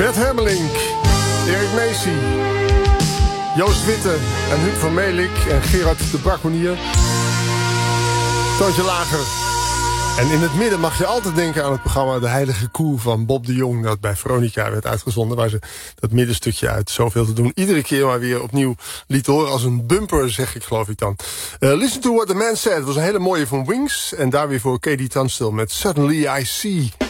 Bert Hermelink, Erik Meesie, Joost Witte en Huub van Meelik en Gerard de Brakmonier. Toontje lager. En in het midden mag je altijd denken aan het programma De Heilige Koe van Bob de Jong, dat bij Veronica werd uitgezonden, waar ze dat middenstukje uit Zoveel te doen iedere keer maar weer opnieuw liet horen als een bumper, zeg ik geloof ik dan. Listen to what the man said was een hele mooie van Wings en daar weer voor Katie Tunstall met Suddenly I See.